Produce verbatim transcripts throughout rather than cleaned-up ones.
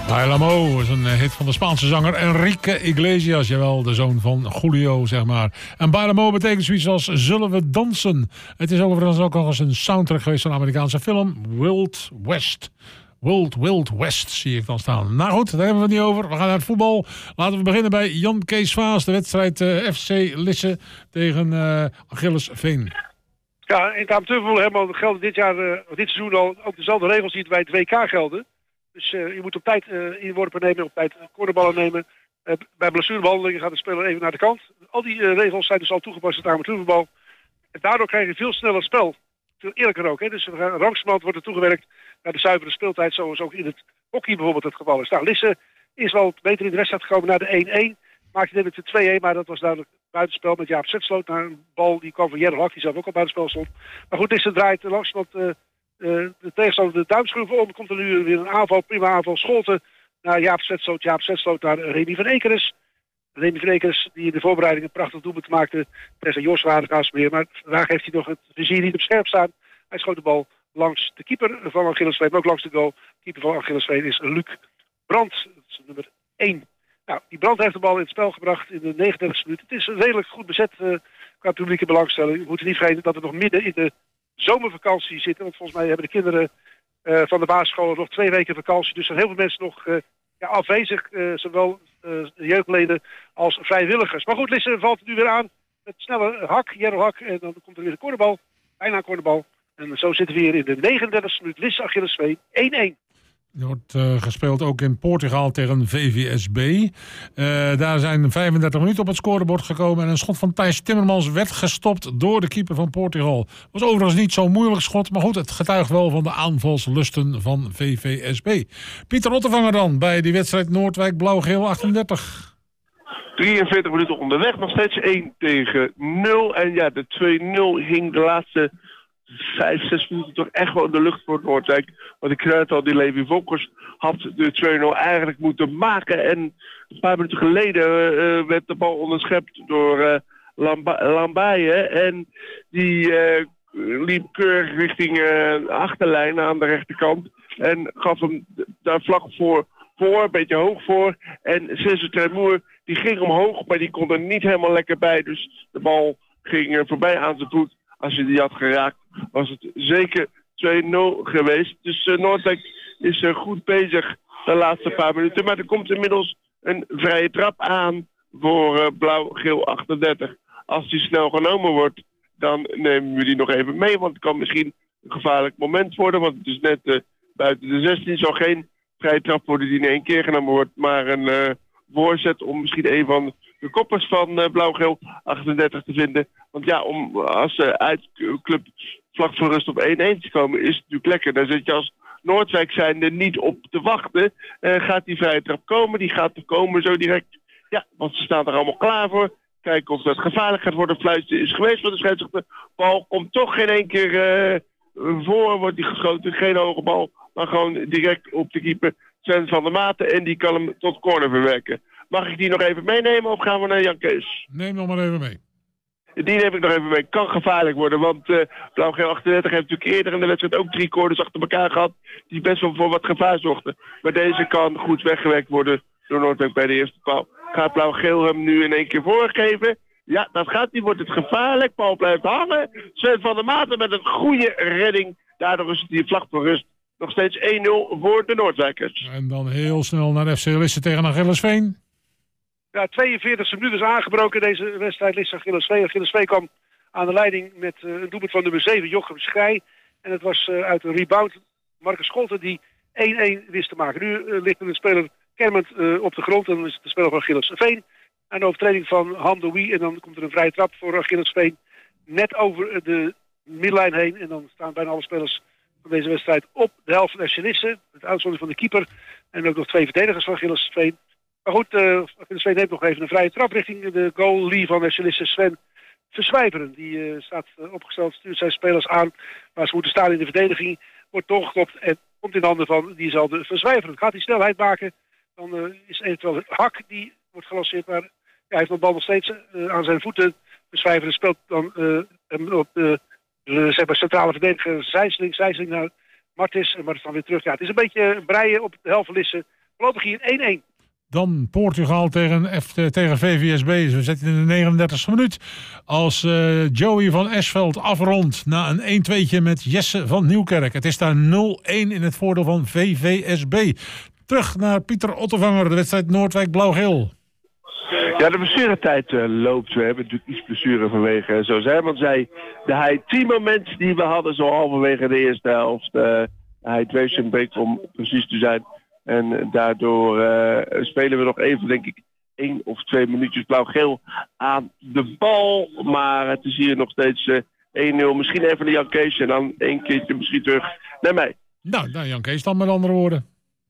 Bailamo is een hit van de Spaanse zanger Enrique Iglesias. Jawel, de zoon van Julio, zeg maar. En Bailamo betekent zoiets als zullen we dansen. Het is overigens ook nog eens een soundtrack geweest van een Amerikaanse film. Wild West. Wild, Wild West zie ik dan staan. Nou goed, daar hebben we het niet over. We gaan naar het voetbal. Laten we beginnen bij Jan Kees Vaas. De wedstrijd uh, F C Lisse tegen uh, Achillesveen. Ja, in het amateurvoetbal gelden dit jaar, uh, dit seizoen al ook dezelfde regels die bij het W K gelden. Dus uh, je moet op tijd uh, inworpen nemen, op tijd cornerballen nemen. Uh, bij blessurebehandelingen gaat de speler even naar de kant. Al die uh, regels zijn dus al toegepast in het amateurvoetbal. En daardoor krijg je veel sneller spel. Veel eerlijker ook. Hè? Dus langzamerhand wordt er toegewerkt naar de zuivere speeltijd, zoals ook in het hockey bijvoorbeeld het geval is. Nou, Lisse is wel beter in de wedstrijd gekomen naar de één-één. Maakte net de twee-één, maar dat was duidelijk buitenspel met Jaap Zetsloot. Naar een bal die kwam van Jerry Hak, die zelf ook al buitenspel stond. Maar goed, Lisse draait langzamerhand uh, uh, de tegenstander de duimschroeven om. Komt er nu weer een aanval, prima aanval. Scholten naar Jaap Zetsloot, Jaap Zetsloot naar Remy van Ekeres. Remy van Ekeres, die in de voorbereiding een prachtig doelpunt maakte tegen Jos Waardekaasmeer. Maar vandaag heeft hij nog het vizier niet op scherp staan. Hij schoot de bal langs de keeper van Achillesveen, maar ook langs de goal. De keeper van Achillesveen is Luc Brandt, dat is nummer één. Nou, die Brandt heeft de bal in het spel gebracht in de negenendertigste minuut. Het is redelijk goed bezet uh, qua publieke belangstelling. We moeten niet vergeten dat we nog midden in de zomervakantie zitten. Want volgens mij hebben de kinderen uh, van de basisscholen nog twee weken vakantie. Dus er zijn heel veel mensen nog uh, ja, afwezig, uh, zowel uh, jeugdleden als vrijwilligers. Maar goed, Lisse valt het nu weer aan met snelle hak, Jerro Hak. En dan komt er weer een cornerbal, bijna een cornerbal. En zo zitten we hier in de negenendertigste minuut. Lisse Achillesveen één-één. Er wordt uh, gespeeld ook in Portugal tegen V V S B. Uh, daar zijn vijfendertig minuten op het scorebord gekomen. En een schot van Thijs Timmermans werd gestopt door de keeper van Portugal. Was overigens niet zo'n moeilijk schot. Maar goed, het getuigt wel van de aanvalslusten van V V S B. Pieter Ottervanger dan bij die wedstrijd Noordwijk Blauw-Geel achtendertig. drieënveertig minuten onderweg. Nog steeds één tegen nul. En ja, de twee nul hing de laatste vijf, zes minuten toch echt wel in de lucht voor Noordwijk. Want ik zei het al, die Levi Volkers had de twee nul eigenlijk moeten maken. En een paar minuten geleden uh, werd de bal onderschept door uh, Lamba- Lambaye. En die uh, liep keurig richting uh, de achterlijn aan de rechterkant. En gaf hem daar vlak voor, voor een beetje hoog voor. En Cesar Tremoer, die ging omhoog, maar die kon er niet helemaal lekker bij. Dus de bal ging uh, voorbij aan zijn voet. Als je die had geraakt, was het zeker twee nul geweest. Dus uh, Noordwijk is uh, goed bezig de laatste paar minuten. Maar er komt inmiddels een vrije trap aan voor uh, Blauw-Geel achtendertig. Als die snel genomen wordt, dan nemen we die nog even mee. Want het kan misschien een gevaarlijk moment worden. Want het is net uh, buiten de zestien. Zal geen vrije trap worden die in één keer genomen wordt. Maar een uh, voorzet om misschien een van de koppers van uh, Blauw-Geel achtendertig te vinden. Want ja, om als uh, uitclub vlak voor rust op één-één te komen is het natuurlijk lekker. Daar zit je als Noordwijk zijnde niet op te wachten. Uh, gaat die vrije trap komen? Die gaat er komen zo direct. Ja, want ze staan er allemaal klaar voor. Kijken of dat gevaarlijk gaat worden. Fluiten is geweest van de scheidsrechter. Bal komt toch geen één keer uh, voor. Wordt die geschoten. Geen hoge bal. Maar gewoon direct op de keeper Sven van der Maten. En die kan hem tot corner verwerken. Mag ik die nog even meenemen of gaan we naar Jan Kees? Neem nog maar even mee. Die neem ik nog even mee. Kan gevaarlijk worden, want uh, Blauw-Geel achtendertig heeft natuurlijk eerder in de wedstrijd ook drie corners achter elkaar gehad. Die best wel voor wat gevaar zochten. Maar deze kan goed weggewerkt worden door Noordwijk bij de eerste paal. Gaat Blauw-Geel hem nu in één keer voorgeven? Ja, dat gaat hij. Wordt het gevaarlijk. Paul blijft hangen. Sven van der Maten met een goede redding. Daardoor is het hier vlak voor rust. Nog steeds één nul voor de Noordwijkers. En dan heel snel naar F C Lisse tegen Achillesveen. Ja, tweeënveertigste minuut is aangebroken deze wedstrijd. Lisse Achillesveen. Achillesveen kwam aan de leiding met uh, een doelpunt van nummer zeven, Jochem Schrij. En het was uh, uit een rebound Marcus Scholten die één-één wist te maken. Nu uh, ligt er een speler kermend uh, op de grond. En dan is het de speler van Achillesveen. Aan de overtreding van Han de Wie. En dan komt er een vrije trap voor Achillesveen. Net over de middenlijn heen. En dan staan bijna alle spelers van deze wedstrijd op de helft van F C Lisse. Het uitzondering van de keeper. En ook nog twee verdedigers van Achillesveen. Maar goed, uh, Sven heeft nog even een vrije trap richting de goalie van F C Lisse, Sven Verzwijveren. Die uh, staat uh, opgesteld, stuurt zijn spelers aan waar ze moeten staan in de verdediging. Wordt doorgekopt en komt in de handen van die zal de Verzwijveren. Gaat hij snelheid maken, dan uh, is eventueel Hak die wordt gelanceerd. Maar ja, hij heeft de bal nog steeds uh, aan zijn voeten. Verzwijveren speelt dan uh, op de, de zeg maar centrale verdediger Zijsling. Zijsling naar Martis en Martis dan weer terug. Ja, het is een beetje breien op de helft van Lisse. Voorlopig hier één-één. Dan Portugal tegen, F, tegen V V S B. We zitten in de negenendertigste minuut. Als uh, Joey van Esveld afrondt na een één-tweetje met Jesse van Nieuwkerk. Het is daar nul-één in het voordeel van V V S B. Terug naar Pieter Ottevanger, de wedstrijd Noordwijk-Blauw-Geel. Ja, de blessuretijd uh, loopt. We hebben natuurlijk iets blessure vanwege, uh, zoals Herman zei, de high-team-moment die we hadden zo halverwege de eerste helft. Uh, de hydration break om precies te zijn. En uh, daardoor uh, spelen we nog even, denk ik, één of twee minuutjes blauw-geel aan de bal. Maar het is hier nog steeds uh, één-nul. Misschien even de Jan Kees en dan één keertje misschien terug naar mij. Nou, nou Jan Kees dan met andere woorden.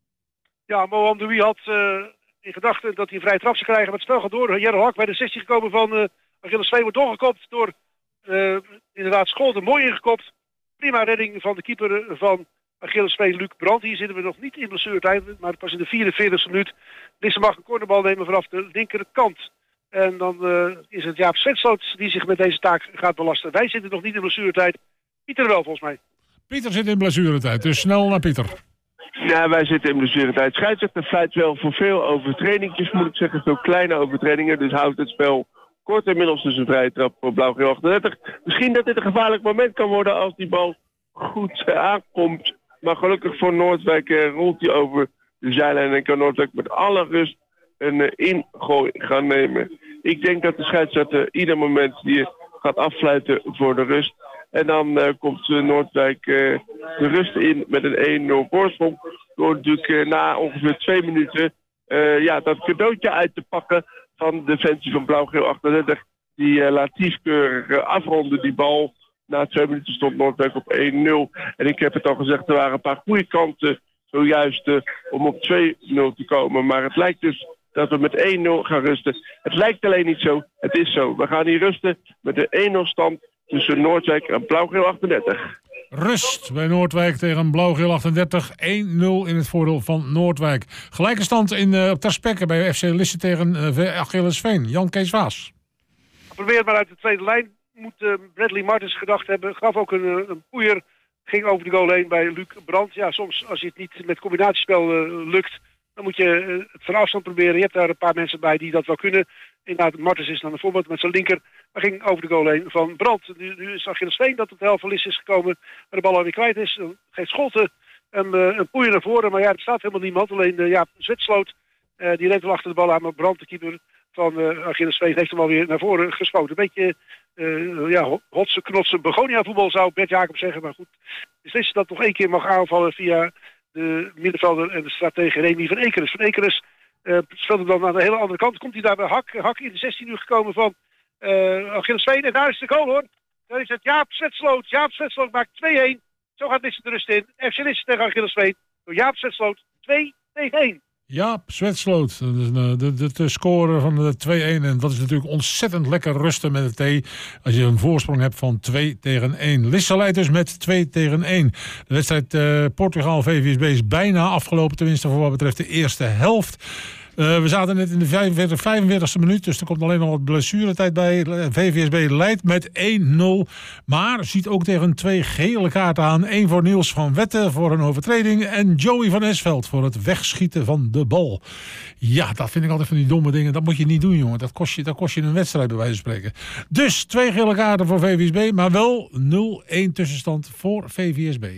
Ja, Mohan Dewi had uh, in gedachten dat hij vrij trap zou krijgen. Maar het spel gaat door. Jelle Hak bij de zestien gekomen van uh, Achilles Veen wordt doorgekopt door uh, inderdaad Scholten. Mooi ingekopt. Prima redding van de keeper van Achilles Veen, Luc Brandt. Hier zitten we nog niet in blessuretijd, maar pas in de vierenveertigste minuut. Lisse mag een cornerbal nemen vanaf de linkerkant. En dan uh, is het Jaap Zwetsloot die zich met deze taak gaat belasten. Wij zitten nog niet in blessuretijd. Pieter wel volgens mij. Pieter zit in blessuretijd, dus snel naar Pieter. Ja, wij zitten in blessuretijd. Scheidsrechter feit wel voor veel overtredingjes, moet ik zeggen. Veel kleine overtredingen, dus houdt het spel kort. Inmiddels dus een vrije trap voor Blauw-Geel achtendertig. Misschien dat dit een gevaarlijk moment kan worden als die bal goed uh, aankomt. Maar gelukkig voor Noordwijk uh, rolt hij over de zijlijn en kan Noordwijk met alle rust een uh, ingooi gaan nemen. Ik denk dat de scheidsrechter ieder moment hier gaat affluiten voor de rust. En dan uh, komt uh, Noordwijk uh, de rust in met een één-nul voorsprong. Door natuurlijk uh, na ongeveer twee minuten uh, ja, dat cadeautje uit te pakken van de defensie van Blauw-Geel achtendertig. Die uh, laat tiefkeurig uh, afronden die bal. Na twee minuten stond Noordwijk op één-nul. En ik heb het al gezegd, er waren een paar goede kanten zojuist uh, om op twee-nul te komen. Maar het lijkt dus dat we met één-nul gaan rusten. Het lijkt alleen niet zo, het is zo. We gaan hier rusten met de één-nul stand tussen Noordwijk en Blauw-Geel achtendertig. Rust bij Noordwijk tegen Blauw-Geel achtendertig. één-nul in het voordeel van Noordwijk. Gelijke stand in uh, Ter Spekke bij F C Lisse tegen uh, Achilles Veen. Jan Kees Waas. Probeer het maar uit de tweede lijn. Moet uh, Bradley Martens gedacht hebben. Gaf ook een, een poeier. Ging over de goal heen bij Luc Brandt. Ja, soms als je het niet met combinatiespel uh, lukt, dan moet je uh, het van afstand proberen. Je hebt daar een paar mensen bij die dat wel kunnen. Inderdaad, Martens is dan een voorbeeld met zijn linker. Maar ging over de goal heen van Brandt. Nu, nu is Achilles Veen dat op de helft van Lisse is gekomen. Maar de bal alweer kwijt is. Dan geeft Scholten een, uh, een poeier naar voren. Maar ja, er staat helemaal niemand. Alleen uh, ja, Zwetsloot. Uh, die rent wel achter de bal aan. Maar Brandt, de keeper van uh, Achilles Veen, heeft hem alweer naar voren geschoten. Een beetje uh, ja, hotse knotse begonia voetbal zou Bert Jacob zeggen. Maar goed, is Lisse dat nog één keer mag aanvallen via de middenvelder en de stratege Remy van Ekeres. Van Ekeres uh, speelt hem dan aan de hele andere kant. Komt hij daar bij Hak. Hak in de zestien uur gekomen van uh, Achilles Veen. En daar is de goal hoor. Daar is het Jaap Zwetsloot. Jaap Zwetsloot maakt twee-één. Zo gaat Lisse de rust in. F C Lisse tegen Achilles Veen. Door Jaap Zwetsloot twee tegen één. Jaap Zwetsloot, de, de, de, de score van de twee-één. En dat is natuurlijk ontzettend lekker rusten met de T. Als je een voorsprong hebt van twee tegen één. Lisse leidt dus met twee tegen één. De wedstrijd uh, Portugal-V V S B is bijna afgelopen. Tenminste voor wat betreft de eerste helft. Uh, we zaten net in de vijfenveertigste, vijfenveertigste minuut. Dus er komt alleen nog wat blessuretijd bij. V V S B leidt met één-nul. Maar ziet ook tegen twee gele kaarten aan. Eén voor Niels van Wetten voor een overtreding. En Joey van Esveld voor het wegschieten van de bal. Ja, dat vind ik altijd van die domme dingen. Dat moet je niet doen, jongen. Dat kost je, dat kost je een wedstrijd bij wijze van spreken. Dus twee gele kaarten voor V V S B. Maar wel nul-één tussenstand voor V V S B.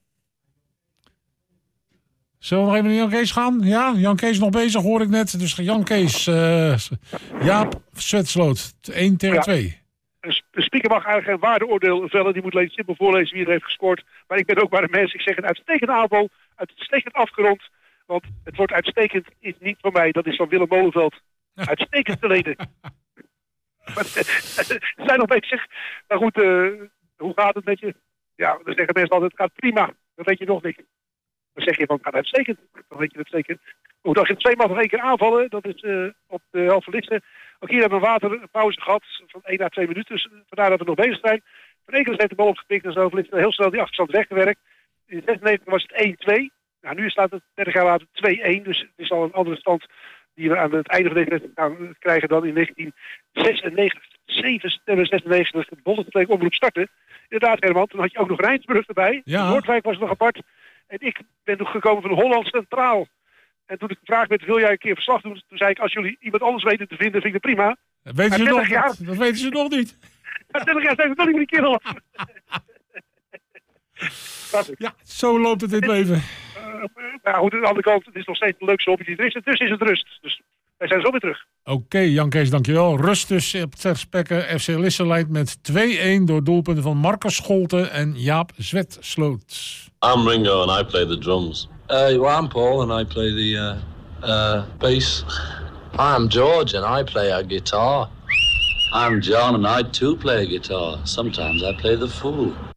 Zullen we nog even naar Jan Kees gaan? Ja, Jan Kees nog bezig, hoor ik net. Dus Jan Kees, uh, Jaap Zwetsloot, één tegen twee. Ja. De speaker mag eigenlijk geen waardeoordeel vellen. Die moet alleen simpel voorlezen wie er heeft gescoord. Maar ik ben ook maar een mens. Ik zeg een uitstekende aanval, uitstekend afgerond. Want het woord uitstekend is niet van mij. Dat is van Willem Molenveld. Uitstekend geleden. Ze zijn nog bezig. Maar goed, uh, hoe gaat het met je? Ja, dan zeggen mensen altijd, het gaat prima. Dat weet je nog niet. Dan zeg je van, het gaat uitstekend. Dan weet je het zeker. Hoe als je twee mag nog één keer aanvallen, dat is uh, op de helft van Lisse. Ook hier hebben we een waterpauze gehad van één à twee minuten. Dus vandaar dat we nog bezig zijn. Van Ekeres heeft de bal opgepikt en zo heeft Lisse heel snel die achterstand weggewerkt. In de zesennegentig was het één-twee. Nou, nu staat het dertig jaar later twee-één. Dus het is al een andere stand die we aan het einde van deze wedstrijd gaan krijgen dan in negentien zesennegentig. zeven september zesennegentig, de Bollenstreek omroep starten. Inderdaad, Herman, toen had je ook nog Rijnsburg erbij. Ja. Noordwijk was nog apart. En ik ben nog gekomen van Holland Centraal. En toen ik gevraagd werd, wil jij een keer verslag doen? Toen zei ik, als jullie iemand anders weten te vinden, vind ik het prima. Dat weten, ze Maar nog, dertig jaar- dat, dat weten ze nog niet. Na twintig jaar zijn we toch niet meer die kerel. Ja, zo loopt het in het leven. Maar ja, goed, aan de andere kant, het is nog steeds de leukste hobby die er is. En dus is het rust. Dus wij zijn zo weer terug. Oké, okay, Jan Kees, dankjewel. Rust dus op Ter Spekke. F C Lisse leidt met twee-een door doelpunten van Marcus Scholten en Jaap Zwetsloot. I'm Ringo and I play the drums. Uh, well, I'm Paul and I play the uh, uh, bass. I'm George and I play a guitar. I'm John and I too play guitar. Sometimes I play the fool.